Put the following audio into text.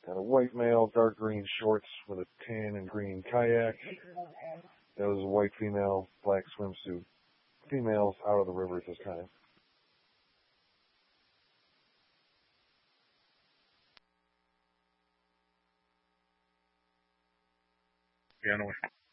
And a white male, dark green shorts with a tan and green kayak. That was a white female, black swimsuit. Females out of the river at this time. Piano.